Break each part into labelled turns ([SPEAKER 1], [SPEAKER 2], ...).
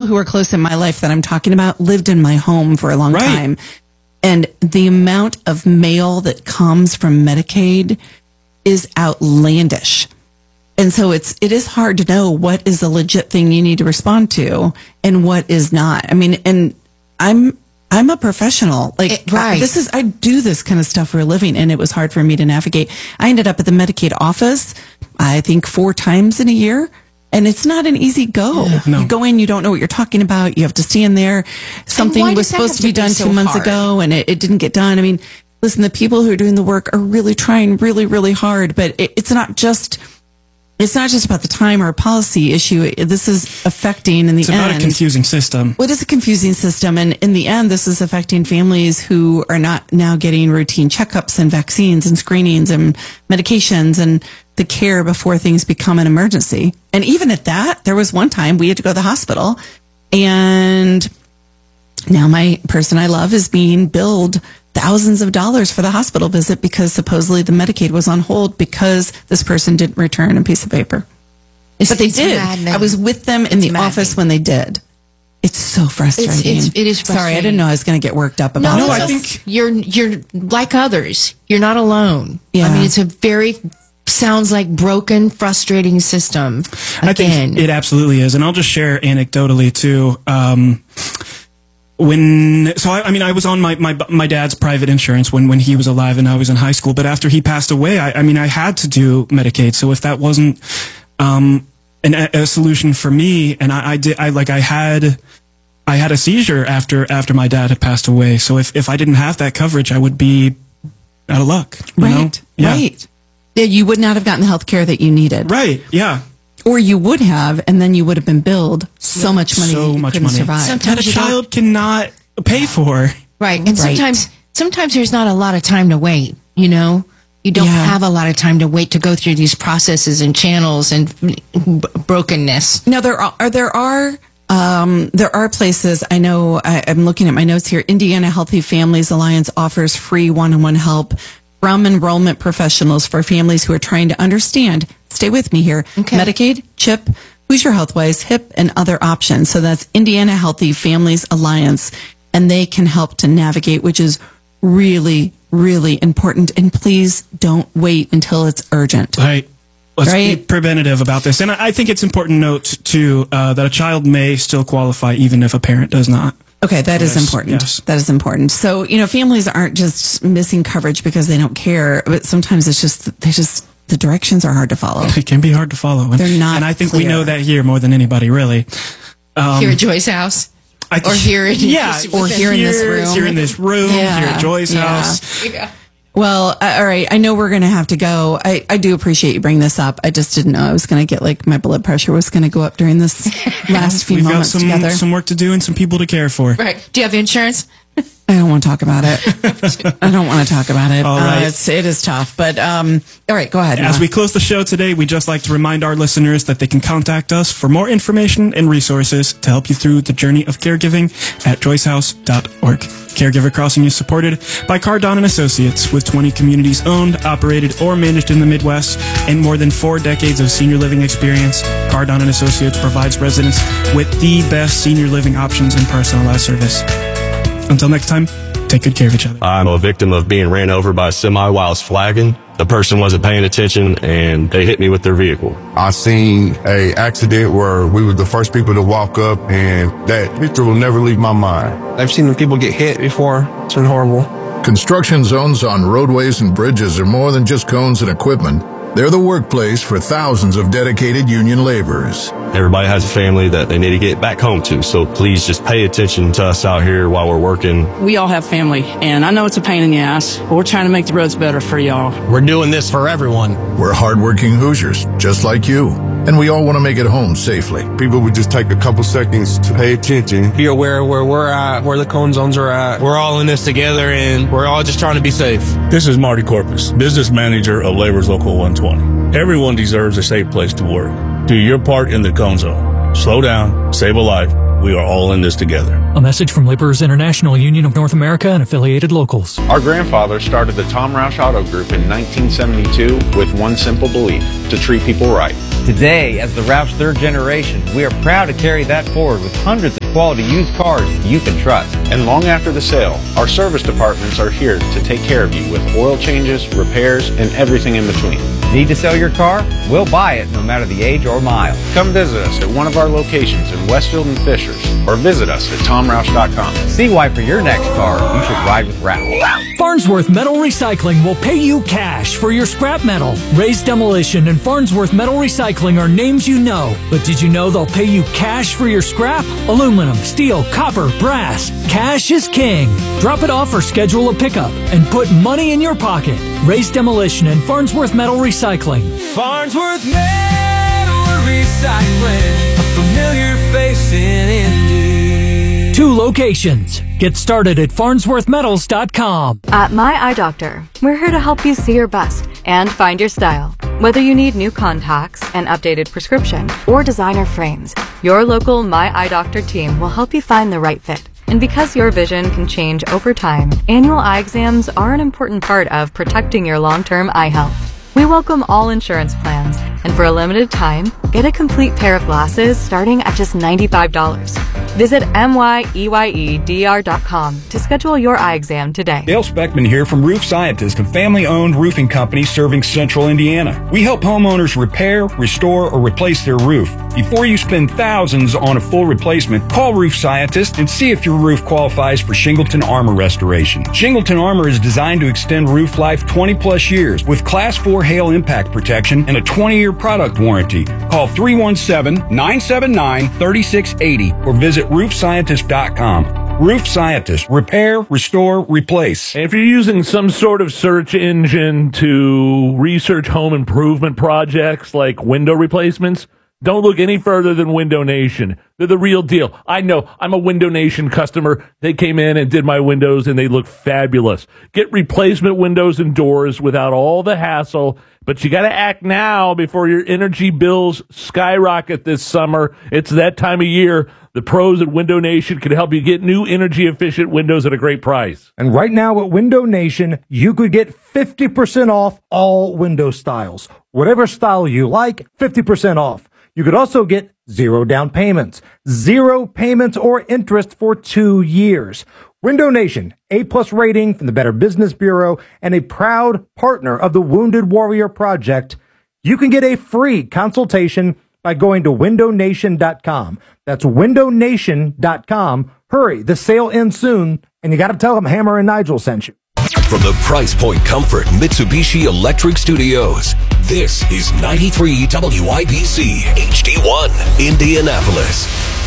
[SPEAKER 1] who are close in my life that I'm talking about lived in my home for a long time. And the amount of mail that comes from Medicaid is outlandish. And so it is hard to know what is a legit thing you need to respond to and what is not. I mean, and I'm a professional. I do this kind of stuff for a living, and it was hard for me to navigate. I ended up at the Medicaid office, I think 4 times in a year. And it's not an easy go. Yeah, no. You go in, you don't know what you're talking about. You have to stand there. Something was supposed to be done 2 months ago, and it didn't get done. I mean, listen, the people who are doing the work are really trying really, really hard. But it's not just about the time or a policy issue. This is affecting in the end. It's about
[SPEAKER 2] a confusing system.
[SPEAKER 1] Well, it is a confusing system. And in the end, this is affecting families who are not now getting routine checkups and vaccines and screenings and medications and the care before things become an emergency. And even at that, there was one time we had to go to the hospital, and now my person I love is being billed thousands of dollars for the hospital visit because supposedly the Medicaid was on hold because this person didn't return a piece of paper. But they did. Maddening. I was with them in the office when they did. It's so frustrating.
[SPEAKER 3] It is frustrating.
[SPEAKER 1] Sorry, I didn't know I was going to get worked up about it.
[SPEAKER 3] No, I think you're like others. You're not alone. Yeah. I mean, it's a very sounds like broken, frustrating system.
[SPEAKER 2] I think it absolutely is. And I'll just share anecdotally too. I was on my dad's private insurance when he was alive and I was in high school. But after he passed away, I had to do Medicaid. So if that wasn't a solution for me, and I had a seizure after my dad had passed away. So if I didn't have that coverage, I would be out of luck.
[SPEAKER 1] Right. Yeah, you would not have gotten the health care that you needed.
[SPEAKER 2] Right, yeah.
[SPEAKER 1] Or you would have, and then you would have been billed so much money that you couldn't survive.
[SPEAKER 2] Sometimes that a child cannot pay for.
[SPEAKER 3] Right, and sometimes there's not a lot of time to wait, you know? You don't have a lot of time to wait to go through these processes and channels and brokenness.
[SPEAKER 1] Now, there are places, I know, I'm looking at my notes here, Indiana Healthy Families Alliance offers free one-on-one help from enrollment professionals for families who are trying to understand, stay with me here, Medicaid, CHIP, Hoosier Healthwise, HIP, and other options. So that's Indiana Healthy Families Alliance, and they can help to navigate, which is really, really important. And please don't wait until it's urgent.
[SPEAKER 2] Right. Let's be preventative about this. And I think it's important to note, too, that a child may still qualify even if a parent does not.
[SPEAKER 1] Okay, that is important. Yes. That is important. So, families aren't just missing coverage because they don't care, but sometimes it's just, the directions are hard to follow.
[SPEAKER 2] It can be hard to follow.
[SPEAKER 1] They're not
[SPEAKER 2] And I think we know that here more than anybody, really.
[SPEAKER 3] Here at Joy's house? Or here in
[SPEAKER 1] this room.
[SPEAKER 2] Here in this room, here at Joy's house.
[SPEAKER 3] Yeah.
[SPEAKER 1] Well, all right. I know we're going to have to go. I do appreciate you bringing this up. I just didn't know I was going to get my blood pressure was going to go up during this last few moments together.
[SPEAKER 2] We've got some work to do and some people to care for.
[SPEAKER 3] Right. Do you have insurance?
[SPEAKER 1] I don't want to talk about it. I don't want to talk about it.
[SPEAKER 2] All right.
[SPEAKER 1] It is tough, but all right, go ahead.
[SPEAKER 2] As we close the show today, we'd just like to remind our listeners that they can contact us for more information and resources to help you through the journey of caregiving at joycehouse.org. Caregiver Crossing is supported by Cardon & Associates, with 20 communities owned, operated, or managed in the Midwest, and more than 4 decades of senior living experience. Cardon & Associates provides residents with the best senior living options and personalized service. Until next time, take good care of each other.
[SPEAKER 4] I'm a victim of being ran over by a semi while I was flagging. The person wasn't paying attention and they hit me with their vehicle.
[SPEAKER 5] I seen a accident where we were the first people to walk up, and that picture will never leave my mind.
[SPEAKER 6] I've seen people get hit before. It's been horrible.
[SPEAKER 7] Construction zones on roadways and bridges are more than just cones and equipment. They're the workplace for thousands of dedicated union laborers.
[SPEAKER 4] Everybody has a family that they need to get back home to, so please just pay attention to us out here while we're working.
[SPEAKER 8] We all have family, and I know it's a pain in the ass, but we're trying to make the roads better for y'all.
[SPEAKER 6] We're doing this for everyone.
[SPEAKER 7] We're hardworking Hoosiers, just like you, and we all want to make it home safely.
[SPEAKER 5] People would just take a couple seconds to pay attention.
[SPEAKER 6] Be aware of where we're at, where the cone zones are at. We're all in this together, and we're all just trying to be safe.
[SPEAKER 9] This is Marty Corpus, business manager of Labor's Local 120. Everyone deserves a safe place to work. Do your part in the cone zone. Slow down, save a life. We are all in this together.
[SPEAKER 10] A message from Laborers International Union of North America and affiliated locals.
[SPEAKER 11] Our grandfather started the Tom Roush Auto Group in 1972 with one simple belief: to treat people right.
[SPEAKER 12] Today, as the Roush third generation, we are proud to carry that forward with hundreds of quality used cars you can trust.
[SPEAKER 11] And long after the sale, our service departments are here to take care of you with oil changes, repairs, and everything in between.
[SPEAKER 12] Need to sell your car? We'll buy it no matter the age or mile.
[SPEAKER 11] Come visit us at one of our locations in Westfield and Fishers, or visit us at tomroush.com.
[SPEAKER 12] See why for your next car, you should ride with Roush.
[SPEAKER 10] Farnsworth Metal Recycling will pay you cash for your scrap metal. Raised Demolition and Farnsworth Metal Recycling are names you know, but did you know they'll pay you cash for your scrap? Aluminum, steel, copper, brass. Cash is king. Drop it off or schedule a pickup and put money in your pocket. Raised Demolition and Farnsworth Metal Recycling.
[SPEAKER 13] Farnsworth Metal Recycling, a familiar face in Indy.
[SPEAKER 10] 2 locations. Get started at farnsworthmetals.com.
[SPEAKER 14] At My Eye Doctor, we're here to help you see your best and find your style. Whether you need new contacts, an updated prescription, or designer frames, your local My Eye Doctor team will help you find the right fit. And because your vision can change over time, annual eye exams are an important part of protecting your long-term eye health. We welcome all insurance plans, and for a limited time, get a complete pair of glasses starting at just $95. Visit myeyedr.com to schedule your eye exam today.
[SPEAKER 15] Dale Speckman here from Roof Scientist, a family-owned roofing company serving central Indiana. We help homeowners repair, restore, or replace their roof. Before you spend thousands on a full replacement, call Roof Scientist and see if your roof qualifies for Shingleton Armor restoration. Shingleton Armor is designed to extend roof life 20-plus years with Class 4 hail impact protection and a 20-year product warranty. Call 317-979-3680 or visit roofscientist.com. Roof Scientist. Repair, restore, replace.
[SPEAKER 16] And if you're using some sort of search engine to research home improvement projects like window replacements, don't look any further than Window Nation. They're the real deal. I know. I'm a Window Nation customer. They came in and did my windows, and they look fabulous. Get replacement windows and doors without all the hassle, but you got to act now before your energy bills skyrocket this summer. It's that time of year. The pros at Window Nation can help you get new energy-efficient windows at a great price.
[SPEAKER 17] And right now at Window Nation, you could get 50% off all window styles. Whatever style you like, 50% off. You could also get 0 down payments, 0 payments or interest for 2 years. Window Nation, A+ rating from the Better Business Bureau and a proud partner of the Wounded Warrior Project. You can get a free consultation by going to windownation.com. That's windownation.com. Hurry, the sale ends soon, and you got to tell them Hammer and Nigel sent you.
[SPEAKER 18] From the Price Point Comfort Mitsubishi Electric Studios, this is 93 WIBC HD1, Indianapolis.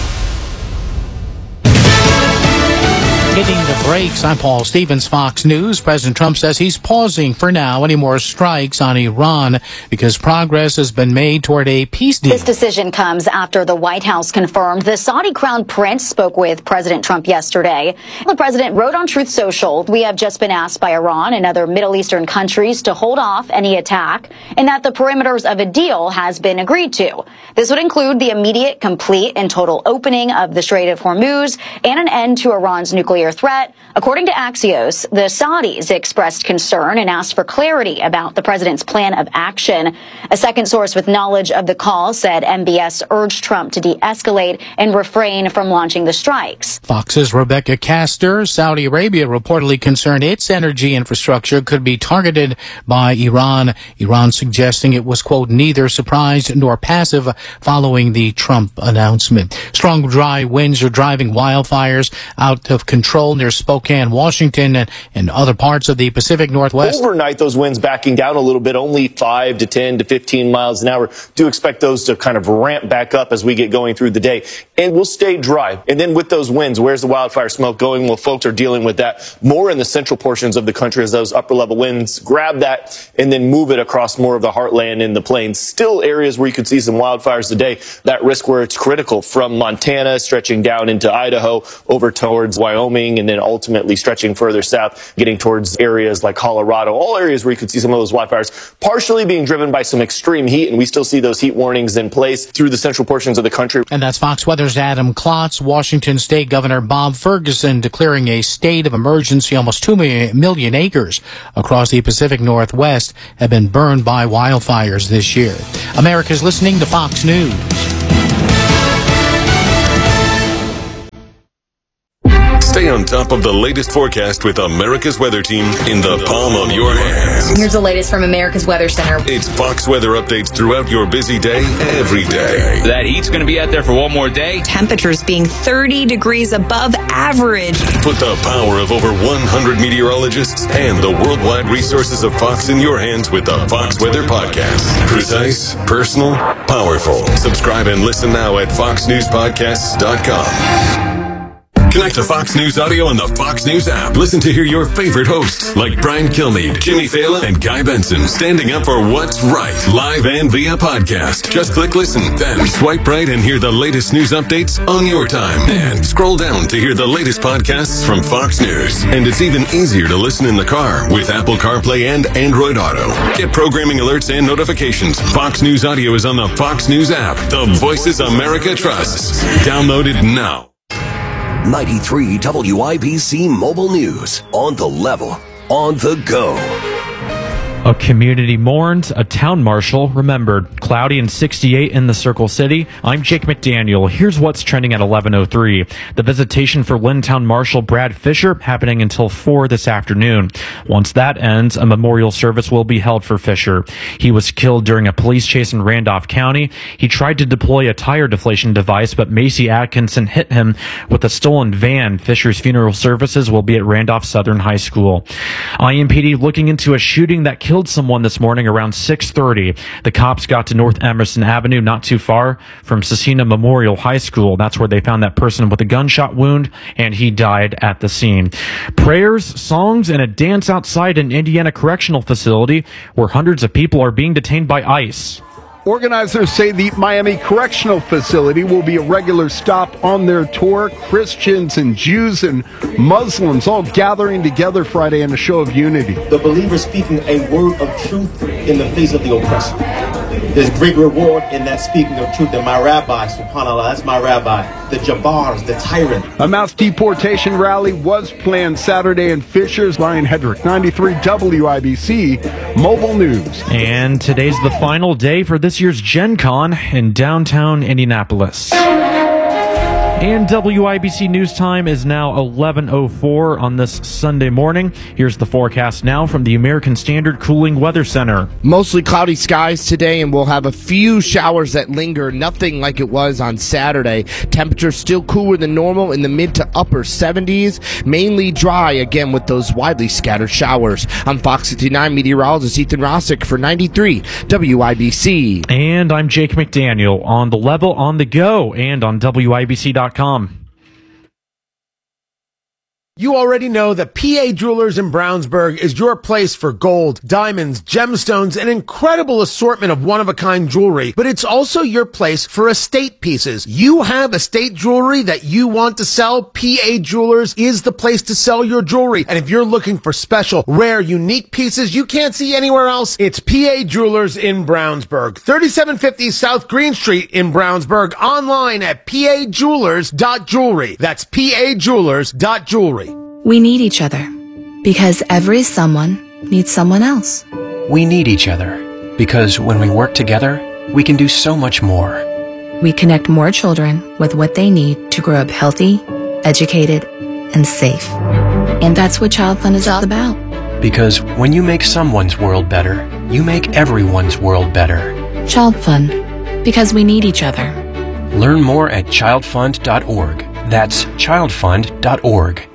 [SPEAKER 19] Hitting the brakes, I'm Paul Stevens, Fox News. President Trump says he's pausing for now any more strikes on Iran because progress has been made toward a peace deal.
[SPEAKER 20] This decision comes after the White House confirmed the Saudi crown prince spoke with President Trump yesterday. The president wrote on Truth Social, "We have just been asked by Iran and other Middle Eastern countries to hold off any attack and that the perimeters of a deal has been agreed to. This would include the immediate, complete, and total opening of the Strait of Hormuz and an end to Iran's nuclear threat." According to Axios, the Saudis expressed concern and asked for clarity about the president's plan of action. A second source with knowledge of the call said MBS urged Trump to de-escalate and refrain from launching the strikes.
[SPEAKER 19] Fox's Rebecca Castor, Saudi Arabia reportedly concerned its energy infrastructure could be targeted by Iran. Iran suggesting it was, quote, neither surprised nor passive following the Trump announcement. Strong, dry winds are driving wildfires out of control near Spokane, Washington, and other parts of the Pacific Northwest.
[SPEAKER 21] Overnight, those winds backing down a little bit, only 5 to 10 to 15 miles an hour. Do expect those to kind of ramp back up as we get going through the day. And we'll stay dry. And then with those winds, where's the wildfire smoke going? Well, folks are dealing with that more in the central portions of the country as those upper level winds grab that and then move it across more of the heartland and the plains. Still areas where you could see some wildfires today. That risk where it's critical from Montana stretching down into Idaho over towards Wyoming, and then ultimately stretching further south, getting towards areas like Colorado, all areas where you could see some of those wildfires partially being driven by some extreme heat, and we still see those heat warnings in place through the central portions of the country.
[SPEAKER 19] And that's Fox Weather's Adam Klotz. Washington State Governor Bob Ferguson declaring a state of emergency. Almost 2 million acres across the Pacific Northwest have been burned by wildfires this year. America's listening to Fox News.
[SPEAKER 3] Stay on top of the latest forecast with America's Weather Team in the palm of your hands.
[SPEAKER 22] Here's the latest from America's Weather Center.
[SPEAKER 3] It's Fox weather updates throughout your busy day, every day.
[SPEAKER 23] That heat's going to be out there for one more day.
[SPEAKER 22] Temperatures being 30 degrees above average.
[SPEAKER 3] Put the power of over 100 meteorologists and the worldwide resources of Fox in your hands with the Fox Weather Podcast. Precise, personal, powerful. Subscribe and listen now at foxnewspodcasts.com. Connect to Fox News Audio on the Fox News app. Listen to hear your favorite hosts like Brian Kilmeade, Jimmy Fallon, and Guy Benson standing up for what's right, live and via podcast. Just click listen, then swipe right and hear the latest news updates on your time. And scroll down to hear the latest podcasts from Fox News. And it's even easier to listen in the car with Apple CarPlay and Android Auto. Get programming alerts and notifications. Fox News Audio is on the Fox News app. The voices America trusts. Download it now.
[SPEAKER 18] 93 WIBC Mobile News. On the level, on the go.
[SPEAKER 24] A community mourned, a town marshal remembered. Cloudy and 68 in the Circle City. I'm Jake McDaniel. Here's what's trending at 11:03. The visitation for Lynn Town Marshal Brad Fisher happening until 4 this afternoon. Once that ends, a memorial service will be held for Fisher. He was killed during a police chase in Randolph County. He tried to deploy a tire deflation device, but Macy Atkinson hit him with a stolen van. Fisher's funeral services will be at Randolph Southern High School. IMPD looking into a shooting that killed someone this morning around 6:30. The cops got to North Emerson Avenue, not too far from Cecina Memorial High School. That's where they found that person with a gunshot wound, and he died at the scene. Prayers, songs, and a dance outside an Indiana correctional facility where hundreds of people are being detained by ICE.
[SPEAKER 25] Organizers say the Miami Correctional Facility will be a regular stop on their tour. Christians and Jews and Muslims all gathering together Friday in a show of unity.
[SPEAKER 26] The believers speaking a word of truth in the face of the oppressor. There's great reward in that speaking of truth. And my rabbi, subhanAllah, that's my rabbi, the Jabbars, the tyrant.
[SPEAKER 25] A mass deportation rally was planned Saturday in Fishers. Ryan Hedrick, 93 WIBC Mobile News.
[SPEAKER 24] And today's the final day for this year's Gen Con in downtown Indianapolis. And WIBC News Time is now 11:04 on this Sunday morning. Here's the forecast now from the American Standard Cooling Weather Center.
[SPEAKER 27] Mostly cloudy skies today, and we'll have a few showers that linger. Nothing like it was on Saturday. Temperatures still cooler than normal in the mid to upper 70s. Mainly dry again with those widely scattered showers. I'm Fox 59 meteorologist Ethan Rossick for 93 WIBC.
[SPEAKER 24] And I'm Jake McDaniel on the level, on the go, and on WIBC.com.
[SPEAKER 28] You already know that PA Jewelers in Brownsburg is your place for gold, diamonds, gemstones, an incredible assortment of one-of-a-kind jewelry, but it's also your place for estate pieces. You have estate jewelry that you want to sell, PA Jewelers is the place to sell your jewelry. And if you're looking for special, rare, unique pieces you can't see anywhere else, it's PA Jewelers in Brownsburg. 3750 South Green Street in Brownsburg, online at pajewelers.jewelry. That's pajewelers.jewelry.
[SPEAKER 29] We need each other because every someone needs someone else.
[SPEAKER 30] We need each other because when we work together, we can do so much more.
[SPEAKER 29] We connect more children with what they need to grow up healthy, educated, and safe. And that's what Child Fund is all about.
[SPEAKER 30] Because when you make someone's world better, you make everyone's world better.
[SPEAKER 29] Child Fund, because we need each other.
[SPEAKER 30] Learn more at childfund.org. That's childfund.org.